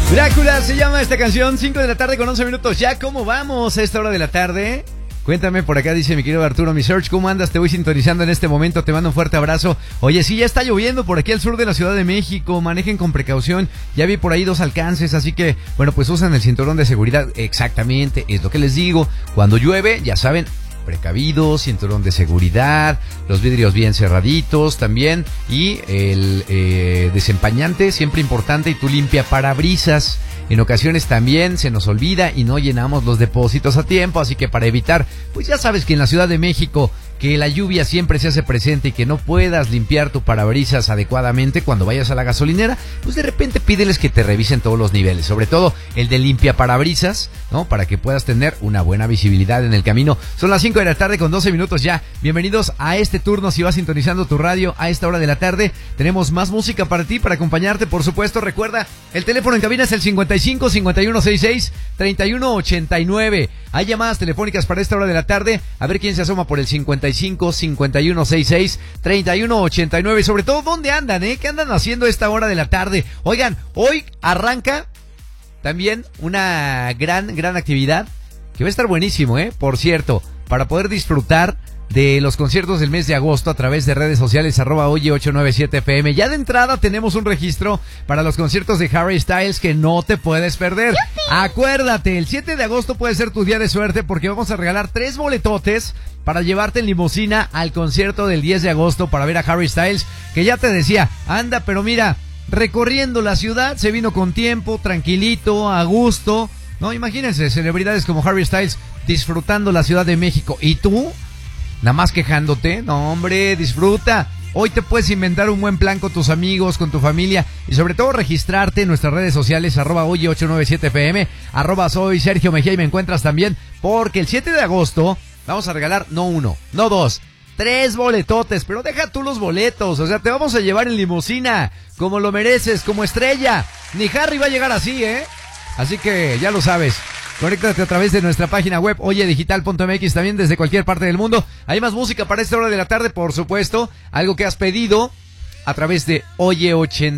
Drácula se llama esta canción, 5 de la tarde con 11 minutos. Ya, ¿cómo vamos a esta hora de la tarde? Cuéntame, por acá dice mi querido Arturo, mi Search, ¿cómo andas? Te voy sintonizando en este momento, te mando un fuerte abrazo. Oye, sí, ya está lloviendo por aquí al sur de la Ciudad de México, manejen con precaución. Ya vi por ahí 2 alcances, así que, bueno, pues usan el cinturón de seguridad. Exactamente, es lo que les digo. Cuando llueve, ya saben, precavidos, cinturón de seguridad, los vidrios bien cerraditos también, y el desempañante, siempre importante, y tu limpia parabrisas. En ocasiones también se nos olvida y no llenamos los depósitos a tiempo, así que para evitar, pues ya sabes que en la Ciudad de México, que la lluvia siempre se hace presente y que no puedas limpiar tu parabrisas adecuadamente cuando vayas a la gasolinera, pues de repente pídeles que te revisen todos los niveles, sobre todo el de limpia parabrisas, ¿no? Para que puedas tener una buena visibilidad en el camino. Son las 5 de la tarde con 12 minutos ya. Bienvenidos a este turno, si vas sintonizando tu radio a esta hora de la tarde. Tenemos más música para ti, para acompañarte, por supuesto. Recuerda, el teléfono en cabina es el 55 51 66 31 89. Hay llamadas telefónicas para esta hora de la tarde. A ver quién se asoma por el 55 51 66 31 89. Sobre todo, ¿dónde andan, ¿Qué andan haciendo a esta hora de la tarde? Oigan, hoy arranca también una gran actividad que va a estar buenísimo, Por cierto, para poder disfrutar de los conciertos del mes de agosto a través de redes sociales @oye897fm. Ya de entrada tenemos un registro para los conciertos de Harry Styles que no te puedes perder. ¡Yupi! Acuérdate, el 7 de agosto puede ser tu día de suerte porque vamos a regalar 3 boletotes para llevarte en limusina al concierto del 10 de agosto para ver a Harry Styles, que ya te decía, anda, pero mira, recorriendo la ciudad, se vino con tiempo, tranquilito, a gusto. No, imagínense, celebridades como Harry Styles disfrutando la Ciudad de México. ¿Y tú? Nada más quejándote. No, hombre, disfruta. Hoy te puedes inventar un buen plan con tus amigos, con tu familia, y sobre todo registrarte en nuestras redes sociales @oye897fm, @soy Sergio Mejía, y me encuentras también, porque el 7 de agosto vamos a regalar no 1, no 2, 3 boletotes, pero deja tú los boletos, o sea, te vamos a llevar en limusina, como lo mereces, como estrella. Ni Harry va a llegar así, Así que ya lo sabes. Conéctate a través de nuestra página web oyedigital.mx, también desde cualquier parte del mundo. Hay más música para esta hora de la tarde, por supuesto. Algo que has pedido a través de Oye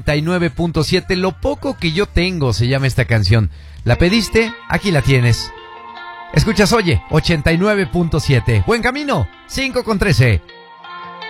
89.7. Lo poco que yo tengo se llama esta canción. ¿La pediste? Aquí la tienes. Escuchas Oye 89.7. Buen camino, 5 con 13.